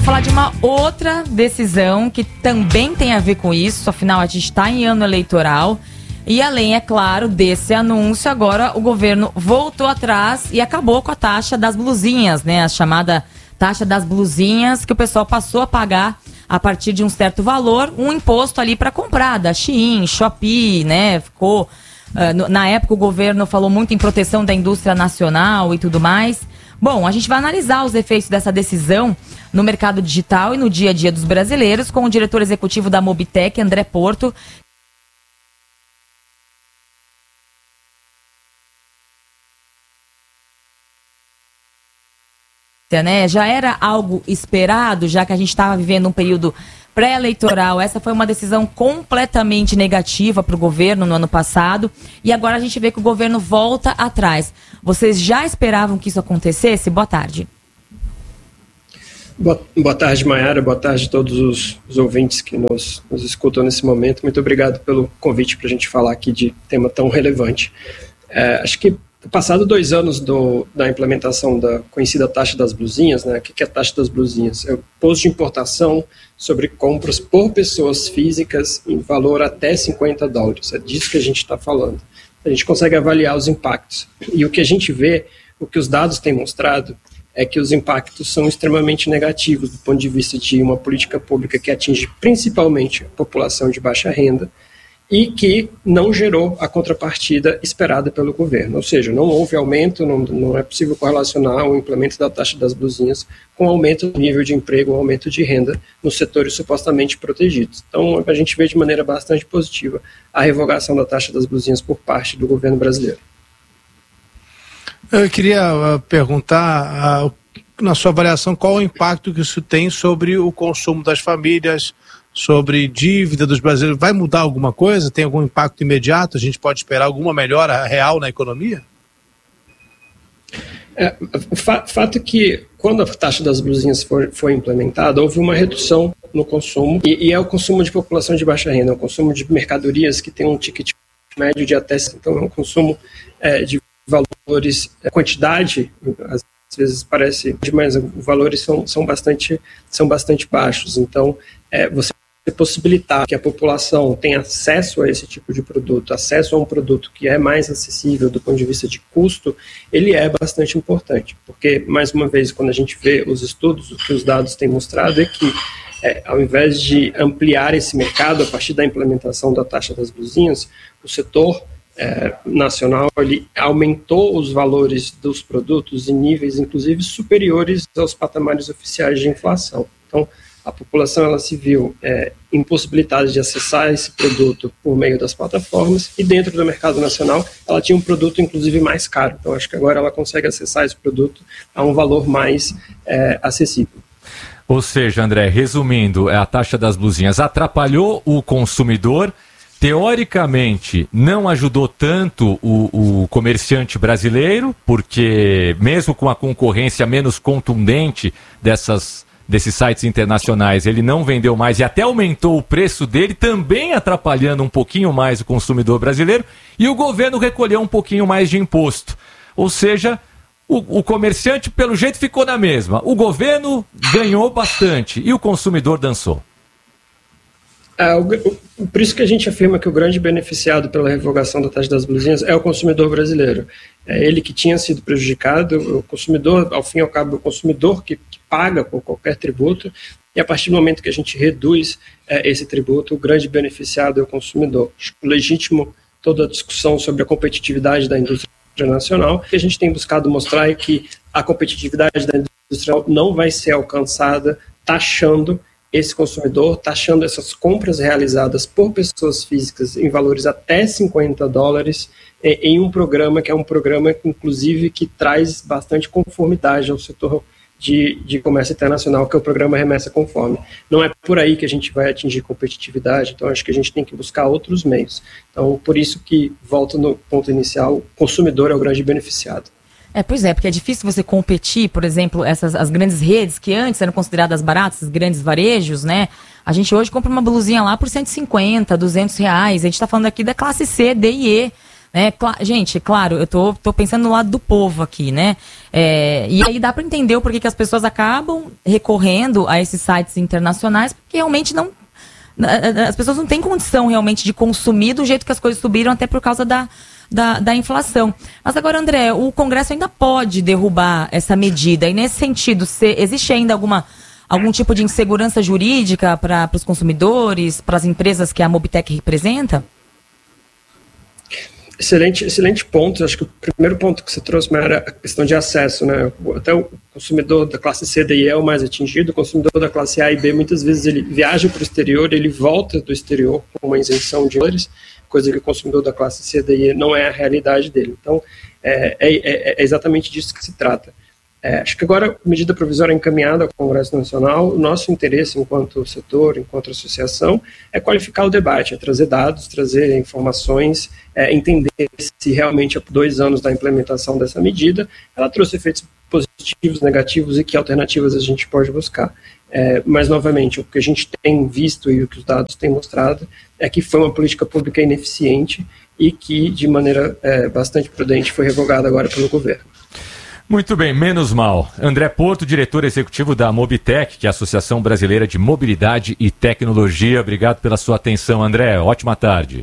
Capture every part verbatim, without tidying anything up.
falar de uma outra decisão que também tem a ver com isso, afinal a gente está em ano eleitoral. E além, é claro, desse anúncio, agora o governo voltou atrás e acabou com a taxa das blusinhas, né? A chamada taxa das blusinhas, que o pessoal passou a pagar a partir de um certo valor, um imposto ali para comprar, da Shein, Shopee, né? Ficou, uh, na época o governo falou muito em proteção da indústria nacional e tudo mais. Bom, a gente vai analisar os efeitos dessa decisão no mercado digital e no dia a dia dos brasileiros com o diretor executivo da Mobitech, André Porto. Né? Já era algo esperado, já que a gente estava vivendo um período pré-eleitoral. Essa foi uma decisão completamente negativa para o governo no ano passado e agora a gente vê que o governo volta atrás. Vocês já esperavam que isso acontecesse? Boa tarde. Boa, boa tarde, Mayara. Boa tarde a todos os, os ouvintes que nos, nos escutam nesse momento. Muito obrigado pelo convite para a gente falar aqui de tema tão relevante. É, acho que passado dois anos do, da implementação da conhecida taxa das blusinhas, né? O que é a taxa das blusinhas? É o imposto de importação sobre compras por pessoas físicas em valor até cinquenta dólares. É disso que a gente está falando. A gente consegue avaliar os impactos. E o que a gente vê, o que os dados têm mostrado, é que os impactos são extremamente negativos do ponto de vista de uma política pública que atinge principalmente a população de baixa renda, e que não gerou a contrapartida esperada pelo governo. Ou seja, não houve aumento, não, não é possível correlacionar o implemento da taxa das blusinhas com aumento do nível de emprego, aumento de renda nos setores supostamente protegidos. Então, a gente vê de maneira bastante positiva a revogação da taxa das blusinhas por parte do governo brasileiro. Eu queria uh, perguntar, uh, na sua avaliação, qual o impacto que isso tem sobre o consumo das famílias, sobre dívida dos brasileiros. Vai mudar alguma coisa? Tem algum impacto imediato? A gente pode esperar alguma melhora real na economia? É, o fa- fato é que quando a taxa das blusinhas for, foi implementada, houve uma redução no consumo, e, e é o consumo de população de baixa renda, é o consumo de mercadorias que tem um ticket médio de até, então é um consumo é, de valores, a quantidade, às vezes parece, mas os valores são, são, bastante, são bastante baixos, então é, você possibilitar que a população tenha acesso a esse tipo de produto, acesso a um produto que é mais acessível do ponto de vista de custo, ele é bastante importante, porque, mais uma vez, quando a gente vê os estudos, o que os dados têm mostrado é que, é, ao invés de ampliar esse mercado a partir da implementação da taxa das blusinhas, o setor é, nacional ele aumentou os valores dos produtos em níveis, inclusive, superiores aos patamares oficiais de inflação. Então, a população ela se viu é, impossibilitada de acessar esse produto por meio das plataformas e dentro do mercado nacional ela tinha um produto inclusive mais caro. Então acho que agora ela consegue acessar esse produto a um valor mais é, acessível. Ou seja, André, resumindo, a taxa das blusinhas atrapalhou o consumidor, teoricamente não ajudou tanto o, o comerciante brasileiro, porque mesmo com a concorrência menos contundente dessas desses sites internacionais, ele não vendeu mais e até aumentou o preço dele, também atrapalhando um pouquinho mais o consumidor brasileiro, e o governo recolheu um pouquinho mais de imposto. Ou seja, o, o comerciante, pelo jeito, ficou na mesma. O governo ganhou bastante e o consumidor dançou. É, o, o, por isso que a gente afirma que o grande beneficiado pela revogação da taxa das blusinhas é o consumidor brasileiro. É ele que tinha sido prejudicado, o consumidor, ao fim e ao cabo, o consumidor que, que paga por qualquer tributo, e a partir do momento que a gente reduz é, esse tributo, o grande beneficiado é o consumidor. Acho legítimo toda a discussão sobre a competitividade da indústria nacional. O que a gente tem buscado mostrar é que a competitividade da indústria não vai ser alcançada taxando esse consumidor, taxando essas compras realizadas por pessoas físicas em valores até cinquenta dólares em um programa que é um programa, inclusive, que traz bastante conformidade ao setor de, de comércio internacional, que é o programa Remessa Conforme. Não é por aí que a gente vai atingir competitividade, então acho que a gente tem que buscar outros meios. Então, por isso que, volta no ponto inicial, o consumidor é o grande beneficiado. É, pois é, porque é difícil você competir, por exemplo, essas as grandes redes que antes eram consideradas baratas, os grandes varejos, né? A gente hoje compra uma blusinha lá por cento e cinquenta, duzentos reais. A gente está falando aqui da classe C, D e E, Né? Cla- gente, claro, eu tô, tô pensando no lado do povo aqui, né? É, e aí dá para entender o porquê que as pessoas acabam recorrendo a esses sites internacionais, porque realmente não... As pessoas não têm condição realmente de consumir do jeito que as coisas subiram, até por causa da, da, da inflação. Mas agora, André, o Congresso ainda pode derrubar essa medida. E nesse sentido, se, existe ainda alguma, algum tipo de insegurança jurídica para os consumidores, para as empresas que a Mobitech representa? Excelente, excelente ponto. Acho que o primeiro ponto que você trouxe era a questão de acesso, né? Até o consumidor da classe C D I é o mais atingido, o consumidor da classe A e B, muitas vezes ele viaja para o exterior, ele volta do exterior com uma isenção de valores, coisa que o consumidor da classe C D I não é a realidade dele. Então, é, é, é exatamente disso que se trata. É, acho que agora a medida provisória encaminhada ao Congresso Nacional, o nosso interesse enquanto setor, enquanto associação, é qualificar o debate, é trazer dados, trazer informações, é, entender se realmente há dois anos da implementação dessa medida, ela trouxe efeitos positivos, negativos e que alternativas a gente pode buscar. É, mas, novamente, o que a gente tem visto e o que os dados têm mostrado é que foi uma política pública ineficiente e que, de maneira é, bastante prudente, foi revogada agora pelo governo. Muito bem, menos mal. André Porto, diretor executivo da Mobitech, que é a Associação Brasileira de Mobilidade e Tecnologia. Obrigado pela sua atenção, André. Ótima tarde.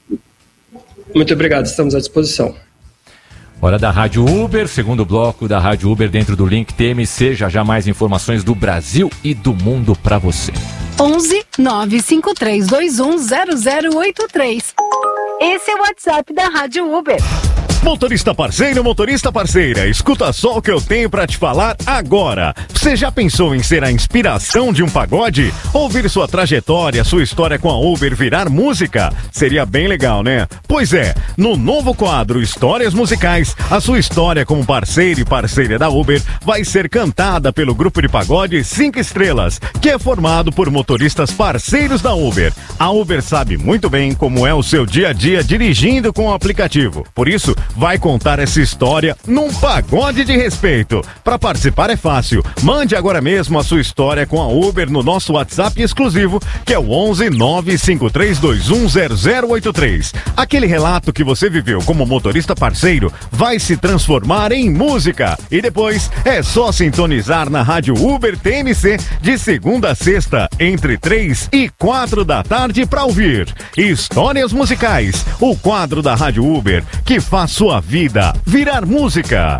Muito obrigado, estamos à disposição. Hora da Rádio Uber, segundo bloco da Rádio Uber dentro do link T M C. Já já mais informações do Brasil e do mundo para você. onze nove cinco três dois um zero zero oito três. Esse é o WhatsApp da Rádio Uber. Motorista parceiro, motorista parceira, escuta só o que eu tenho pra te falar agora. Você já pensou em ser a inspiração de um pagode? Ouvir sua trajetória, sua história com a Uber virar música? Seria bem legal, né? Pois é, no novo quadro Histórias Musicais, a sua história como parceiro e parceira da Uber vai ser cantada pelo grupo de pagode Cinco Estrelas, que é formado por motoristas parceiros da Uber. A Uber sabe muito bem como é o seu dia a dia dirigindo com o aplicativo. Por isso, vai contar essa história num pagode de respeito. Para participar é fácil. Mande agora mesmo a sua história com a Uber no nosso WhatsApp exclusivo, que é o onze nove cinco três dois um zero zero oito três. Aquele relato que você viveu como motorista parceiro vai se transformar em música. E depois é só sintonizar na Rádio Uber T M C de segunda a sexta, entre três e quatro da tarde para ouvir Histórias Musicais, o quadro da Rádio Uber que faz sua vida virar música.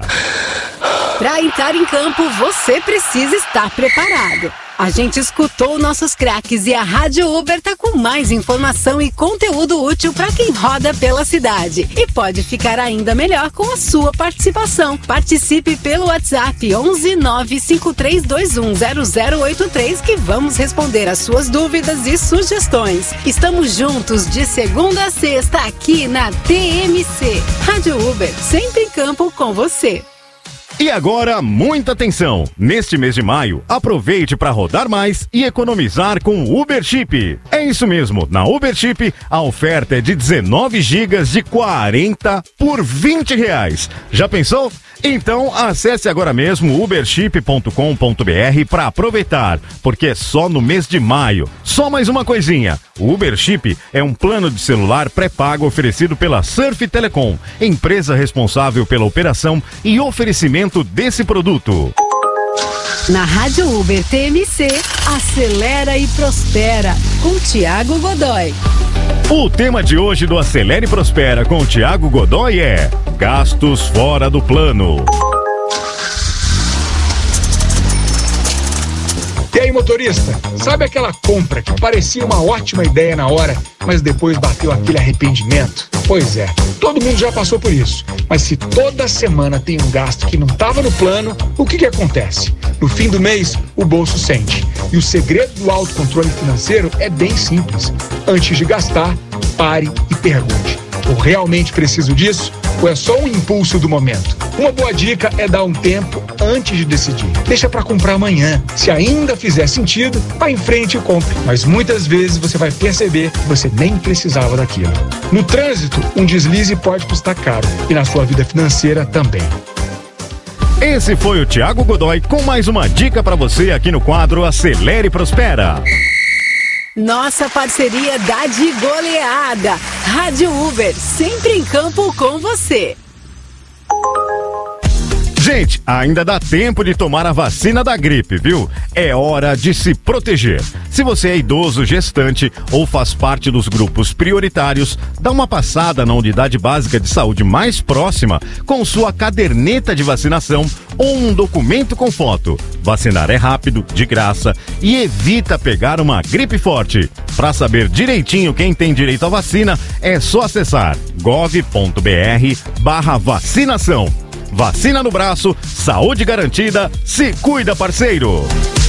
Para entrar em campo, você precisa estar preparado. A gente escutou nossos craques e a Rádio Uber tá com mais informação e conteúdo útil para quem roda pela cidade. E pode ficar ainda melhor com a sua participação. Participe pelo WhatsApp onze nove cinco três dois um zero zero oito três que vamos responder as suas dúvidas e sugestões. Estamos juntos de segunda a sexta aqui na T M C. Rádio Uber, sempre em campo com você. E agora, muita atenção! Neste mês de maio, aproveite para rodar mais e economizar com o Uber Chip. É isso mesmo, na Uber Chip, a oferta é de dezenove gigas de quarenta por vinte reais. Já pensou? Então, acesse agora mesmo uberchip ponto com ponto b r para aproveitar, porque é só no mês de maio. Só mais uma coisinha, o Uber Chip é um plano de celular pré-pago oferecido pela Surf Telecom, empresa responsável pela operação e oferecimento desse produto. Na Rádio Uber T M C, acelera e prospera, com Tiago Godoy. O tema de hoje do Acelera e Prospera com o Tiago Godoy é gastos fora do plano. E aí, motorista, sabe aquela compra que parecia uma ótima ideia na hora, mas depois bateu aquele arrependimento? Pois é, todo mundo já passou por isso. Mas se toda semana tem um gasto que não estava no plano, o que que acontece? No fim do mês, o bolso sente. E o segredo do autocontrole financeiro é bem simples. Antes de gastar, pare e pergunte: eu realmente preciso disso? Ou é só um impulso do momento? Uma boa dica é dar um tempo antes de decidir. Deixa para comprar amanhã. Se ainda fizer sentido, vá em frente e compre. Mas muitas vezes você vai perceber que você nem precisava daquilo. No trânsito, um deslize pode custar caro. E na sua vida financeira também. Esse foi o Tiago Godoy com mais uma dica para você aqui no quadro Acelere e Prospera. Nossa parceria dá de goleada. Rádio Uber, sempre em campo com você. Gente, ainda dá tempo de tomar a vacina da gripe, viu? É hora de se proteger. Se você é idoso, gestante ou faz parte dos grupos prioritários, dá uma passada na unidade básica de saúde mais próxima com sua caderneta de vacinação ou um documento com foto. Vacinar é rápido, de graça e evita pegar uma gripe forte. Para saber direitinho quem tem direito à vacina, é só acessar gov.br barra vacinação. Vacina no braço, saúde garantida, se cuida, parceiro!